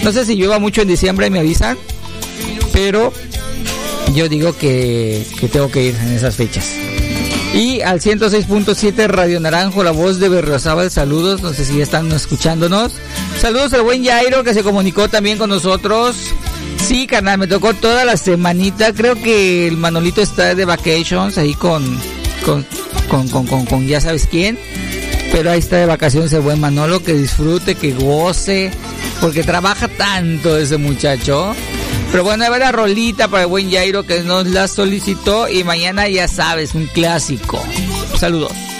No sé si llueva mucho en diciembre, me avisan, pero yo digo que tengo que ir en esas fechas. Y al 106.7 Radio Naranjo, la voz de Berriozábal, saludos, no sé si ya están escuchándonos. Saludos al buen Jairo que se comunicó también con nosotros. Sí, carnal, me tocó toda la semanita, creo que el Manolito está de vacations ahí con ya sabes quién. Pero ahí está de vacaciones el buen Manolo, que disfrute, que goce, porque trabaja tanto ese muchacho. Pero bueno, ahí va la rolita para el buen Jairo que nos la solicitó y mañana ya sabes, un clásico. Saludos.